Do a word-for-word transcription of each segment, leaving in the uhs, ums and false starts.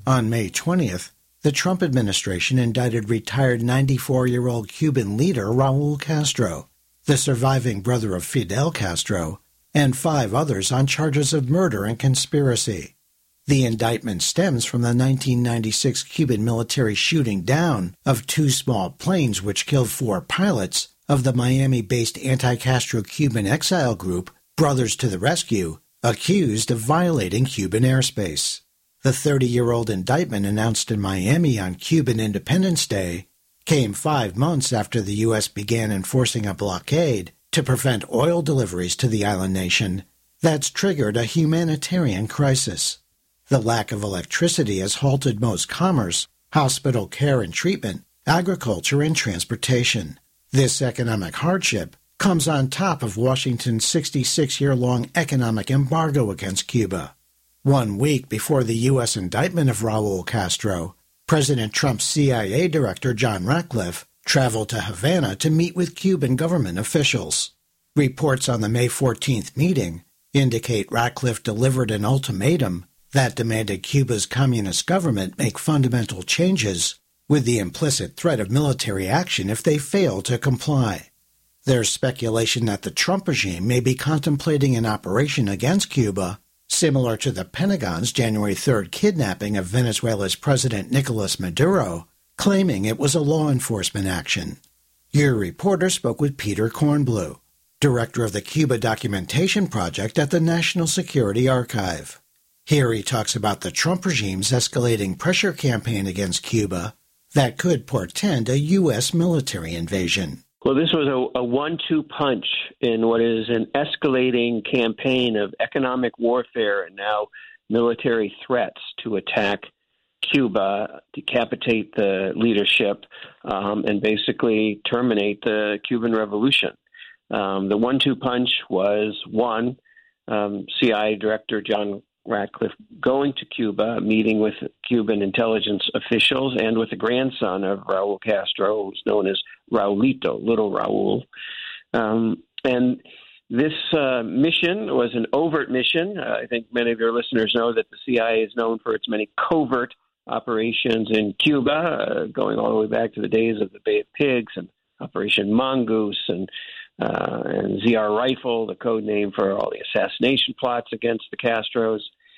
On May twentieth, the Trump administration indicted retired ninety-four-year-old Cuban leader Raul Castro, the surviving brother of Fidel Castro, and five others on charges of murder and conspiracy. The indictment stems from the nineteen ninety-six Cuban military shooting down of two small planes which killed four pilots of the Miami-based anti-Castro Cuban exile group Brothers to the Rescue, accused of violating Cuban airspace. The thirty-year-old indictment announced in Miami on Cuban Independence Day came five months after the U S began enforcing a blockade to prevent oil deliveries to the island nation that's triggered a humanitarian crisis. The lack of electricity has halted most commerce, hospital care and treatment, agriculture and transportation. This economic hardship comes on top of Washington's sixty-six-year-long economic embargo against Cuba. One week before the U S indictment of Raul Castro, President Trump's C I A director John Ratcliffe traveled to Havana to meet with Cuban government officials. Reports on the May fourteenth meeting indicate Ratcliffe delivered an ultimatum that demanded Cuba's communist government make fundamental changes with the implicit threat of military action if they fail to comply. There's speculation that the Trump regime may be contemplating an operation against Cuba similar to the Pentagon's January third kidnapping of Venezuela's President Nicolas Maduro, claiming it was a law enforcement action. Your reporter spoke with Peter Kornblue, director of the Cuba Documentation Project at the National Security Archive. Here he talks about the Trump regime's escalating pressure campaign against Cuba that could portend a U S military invasion. Well, this was a, a one two punch in what is an escalating campaign of economic warfare and now military threats to attack Cuba, decapitate the leadership, um, and basically terminate the Cuban Revolution. Um, the one two punch was, one, um, C I A Director John Ratcliffe going to Cuba, meeting with Cuban intelligence officials and with the grandson of Raul Castro, who's known as Raulito, Little Raul. Um, and this uh, mission was an overt mission. Uh, I think many of your listeners know that the C I A is known for its many covert operations in Cuba, uh, going all the way back to the days of the Bay of Pigs and Operation Mongoose and Uh, and Z R Rifle, the code name for all the assassination plots against the Castros.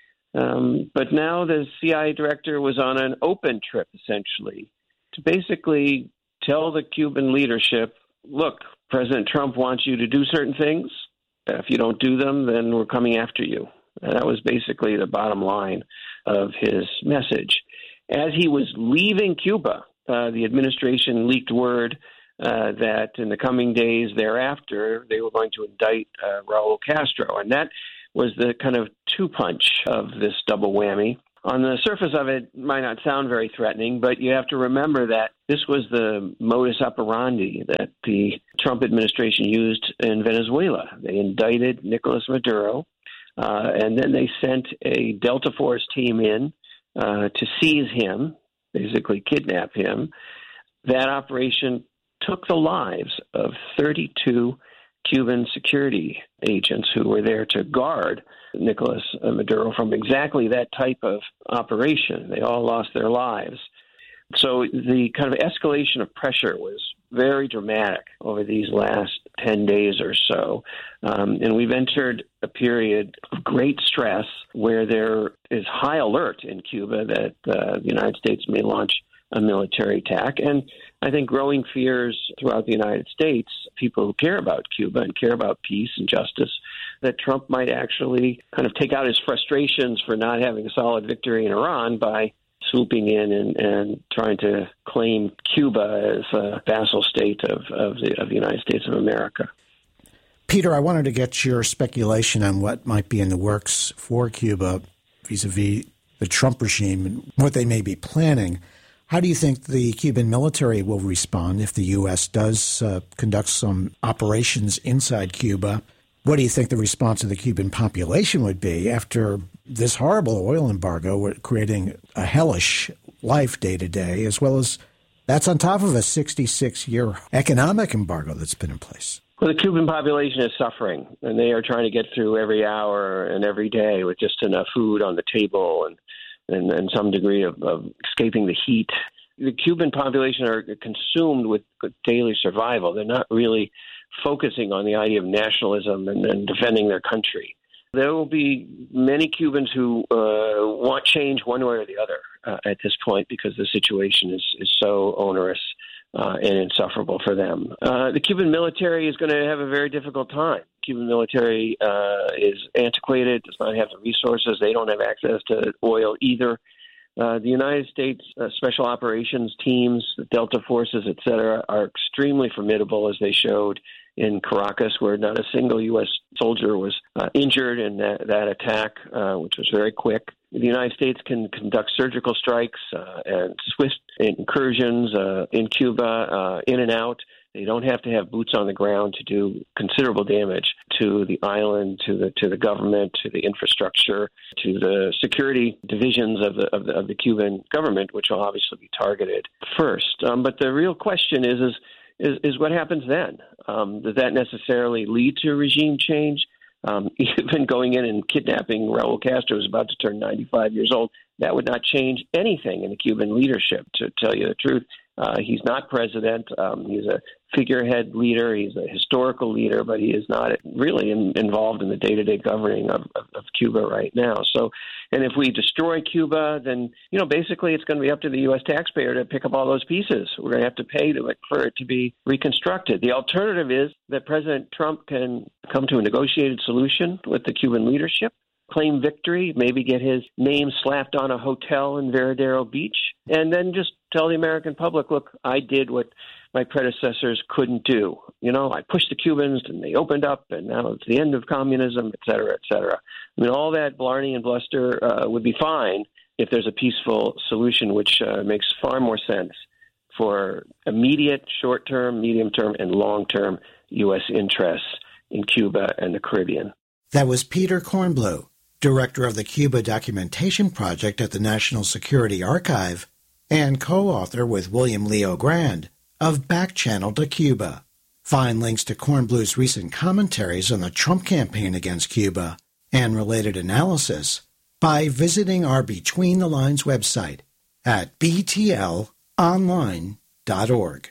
Um, but now the C I A director was on an open trip, essentially, to basically tell the Cuban leadership, look, President Trump wants you to do certain things. If you don't do them, then we're coming after you. And that was basically the bottom line of his message. As he was leaving Cuba, uh, the administration leaked word Uh, that in the coming days thereafter, they were going to indict uh, Raul Castro. And that was the kind of two-punch of this double whammy. On the surface of it, it might not sound very threatening, but you have to remember that this was the modus operandi that the Trump administration used in Venezuela. They indicted Nicolas Maduro, uh, and then they sent a Delta Force team in uh, to seize him, basically kidnap him. That operation took the lives of thirty-two Cuban security agents who were there to guard Nicolas Maduro from exactly that type of operation. They all lost their lives. So the kind of escalation of pressure was very dramatic over these last ten days or so. Um, and we've entered a period of great stress where there is high alert in Cuba that uh, the United States may launch a military attack. And I think growing fears throughout the United States, people who care about Cuba and care about peace and justice, that Trump might actually kind of take out his frustrations for not having a solid victory in Iran by swooping in and, and trying to claim Cuba as a vassal state of, of, the, of the United States of America. Peter, I wanted to get your speculation on what might be in the works for Cuba vis-a-vis the Trump regime and what they may be planning. How do you think the Cuban military will respond if the U S does uh, conduct some operations inside Cuba? What do you think the response of the Cuban population would be after this horrible oil embargo, creating a hellish life day to day, as well as that's on top of a sixty-six-year economic embargo that's been in place? Well, the Cuban population is suffering, and they are trying to get through every hour and every day with just enough food on the table and and, and some degree of, of escaping the heat. The Cuban population are consumed with daily survival. They're not really focusing on the idea of nationalism and, and defending their country. There will be many Cubans who uh, want change one way or the other uh, at this point because the situation is, is so onerous uh, and insufferable for them. Uh, the Cuban military is going to have a very difficult time. Cuban military uh, is antiquated, does not have the resources. They don't have access to oil either. Uh, the United States uh, Special Operations teams, the Delta Forces, et cetera, are extremely formidable, as they showed in Caracas, where not a single U S soldier was uh, injured in that, that attack, uh, which was very quick. The United States can conduct surgical strikes uh, and swift incursions uh, in Cuba, uh, in and out. They don't have to have boots on the ground to do considerable damage to the island, to the to the government, to the infrastructure, to the security divisions of the of the, of the Cuban government, which will obviously be targeted first. Um, but the real question is is is, is what happens then? Um, does that necessarily lead to regime change? Um, even going in and kidnapping Raul Castro, who's about to turn ninety-five years old, that would not change anything in the Cuban leadership, to tell you the truth. Uh, he's not president. Um, he's a figurehead leader. He's a historical leader, but he is not really in, involved in the day-to-day governing of, of, of Cuba right now. So, and if we destroy Cuba, then, you know, basically it's going to be up to the U S taxpayer to pick up all those pieces. We're going to have to pay to it for it to be reconstructed. The alternative is that President Trump can come to a negotiated solution with the Cuban leadership, claim victory, maybe get his name slapped on a hotel in Veradero Beach, and then just tell the American public, look, I did what my predecessors couldn't do. You know, I pushed the Cubans and they opened up, and now it's the end of communism, et cetera, et cetera. I mean, all that blarney and bluster uh, would be fine if there's a peaceful solution, which uh, makes far more sense for immediate, short-term, medium-term, and long-term U S interests in Cuba and the Caribbean. That was Peter Kornbluh, director of the Cuba Documentation Project at the National Security Archive, and co-author with William Leo Grand of Back Channel to Cuba. Find links to Kornbluh's recent commentaries on the Trump campaign against Cuba and related analysis by visiting our Between the Lines website at b t l online dot org.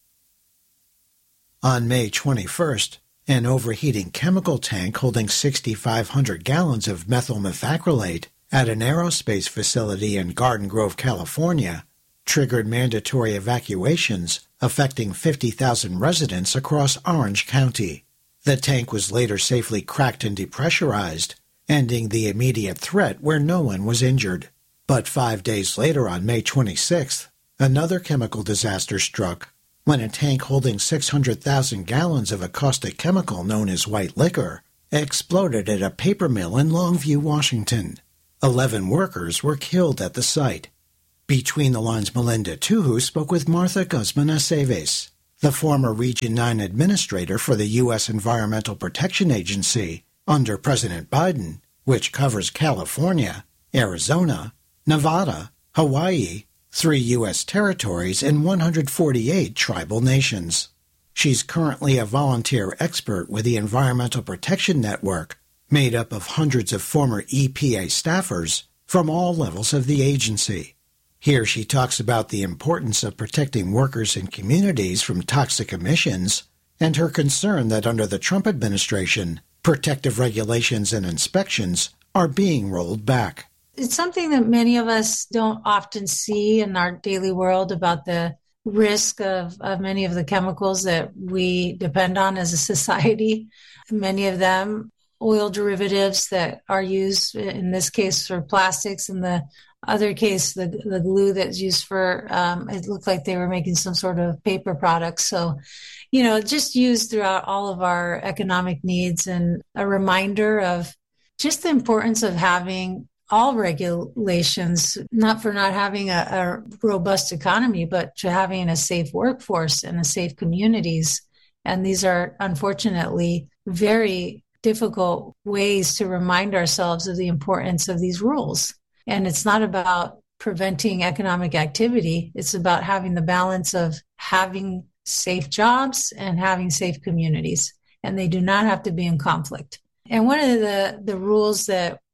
On May twenty-first, an overheating chemical tank holding six thousand five hundred gallons of methyl methacrylate at an aerospace facility in Garden Grove, California, triggered mandatory evacuations affecting fifty thousand residents across Orange County. The tank was later safely cracked and depressurized, ending the immediate threat where no one was injured. But five days later, on May twenty-sixth, another chemical disaster struck when a tank holding six hundred thousand gallons of a caustic chemical known as white liquor exploded at a paper mill in Longview, Washington. Eleven workers were killed at the site. Between the Lines' Melinda Tuhu spoke with Martha Guzman-Aceves, the former Region nine administrator for the U S Environmental Protection Agency under President Biden, which covers California, Arizona, Nevada, Hawaii, three U S territories, and one hundred forty-eight tribal nations. She's currently a volunteer expert with the Environmental Protection Network, made up of hundreds of former E P A staffers from all levels of the agency. Here she talks about the importance of protecting workers and communities from toxic emissions and her concern that under the Trump administration, protective regulations and inspections are being rolled back. It's something that many of us don't often see in our daily world about the risk of, of many of the chemicals that we depend on as a society. Many of them oil derivatives that are used, in this case, for plastics, in the other case, the, the glue that's used for, um, it looked like they were making some sort of paper products. So, you know, just used throughout all of our economic needs, and a reminder of just the importance of having all regulations, not for not having a, a robust economy, but to having a safe workforce and a safe communities. And these are unfortunately very difficult ways to remind ourselves of the importance of these rules. And it's not about preventing economic activity. It's about having the balance of having safe jobs and having safe communities. And they do not have to be in conflict. And one of the, the rules that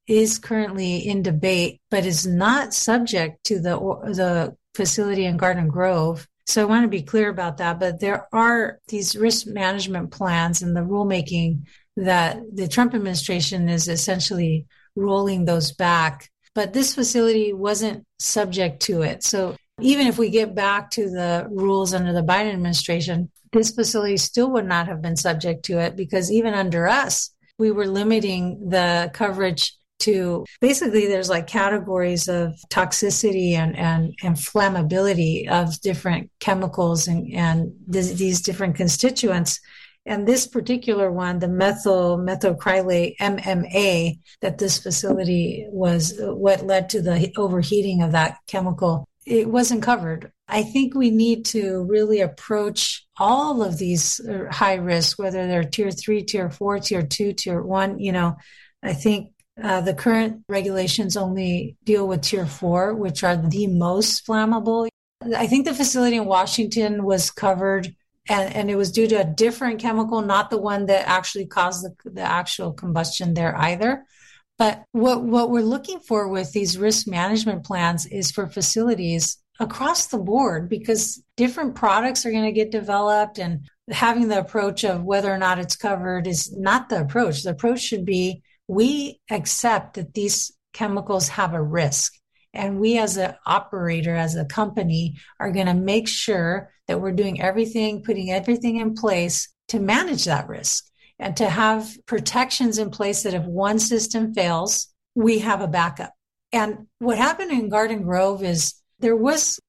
is currently in debate, but is not subject to the the facility in Garden Grove. So I want to be clear about that. But there are these risk management plans and the rulemaking that the Trump administration is essentially rolling those back. But this facility wasn't subject to it. So even if we get back to the rules under the Biden administration, this facility still would not have been subject to it, because even under us, we were limiting the coverage to basically there's like categories of toxicity and, and, and flammability of different chemicals and, and th- these different constituents. And this particular one, the methyl methacrylate M M A, that this facility was what led to the overheating of that chemical, it wasn't covered. I think we need to really approach all of these high risks, whether they're tier three, tier four, tier two, tier one. You know, I think uh, the current regulations only deal with tier four, which are the most flammable. I think the facility in Washington was covered, and, and it was due to a different chemical, not the one that actually caused the, the actual combustion there either. But what, what we're looking for with these risk management plans is for facilities across the board, because different products are going to get developed, and having the approach of whether or not it's covered is not the approach. The approach should be, we accept that these chemicals have a risk, and we as an operator, as a company, are going to make sure that we're doing everything, putting everything in place to manage that risk, and to have protections in place that if one system fails, we have a backup. And what happened in Garden Grove is there was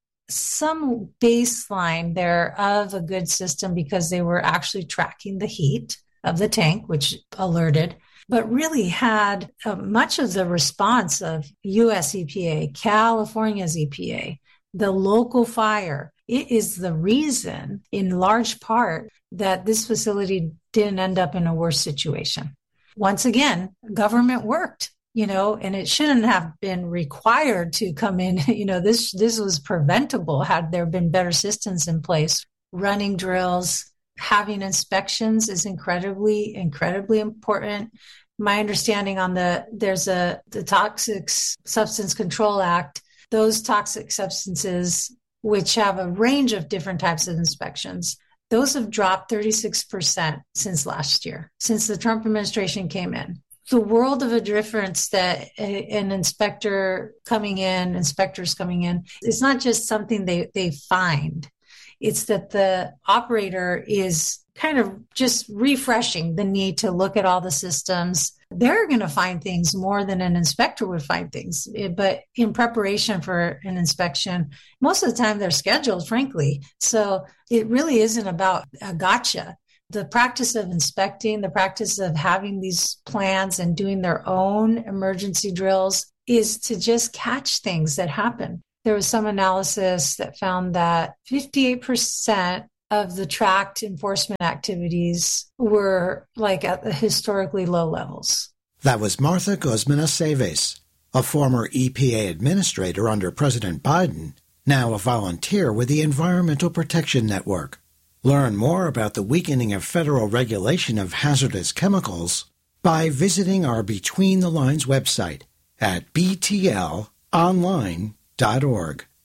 some baseline there of a good system, because they were actually tracking the heat of the tank, which alerted, but really had uh, much of the response of U S E P A, California's E P A, the local fire. It is the reason, in large part, that this facility didn't end up in a worse situation. Once again, government worked. You know, and it shouldn't have been required to come in. You know, this this was preventable had there been better systems in place. Running drills, having inspections is incredibly, incredibly important. My understanding on the, there's a, the Toxic Substance Control Act, those toxic substances, which have a range of different types of inspections, those have dropped thirty-six percent since last year, since the Trump administration came in. The world of a difference that an inspector coming in, inspectors coming in, it's not just something they, they find. It's that the operator is kind of just refreshing the need to look at all the systems. They're going to find things more than an inspector would find things. But in preparation for an inspection, most of the time they're scheduled, frankly. So it really isn't about a gotcha. The practice of inspecting, the practice of having these plans and doing their own emergency drills is to just catch things that happen. There was some analysis that found that fifty-eight percent of the tracked enforcement activities were like at the historically low levels. That was Martha Guzman-Aceves, a former E P A administrator under President Biden, now a volunteer with the Environmental Protection Network. Learn more about the weakening of federal regulation of hazardous chemicals by visiting our Between the Lines website at b t l online dot org.